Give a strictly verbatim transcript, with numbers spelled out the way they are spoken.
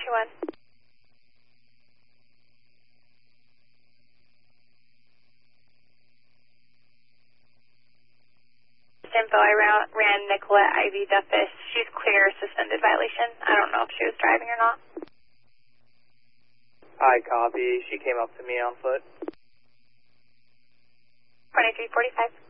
two one. Info, I ran, ran Nicolette Ivy Duffus. She's clear, suspended violation. I don't know if she was driving or not. I copy. She came up to me on foot. twenty-three forty-five.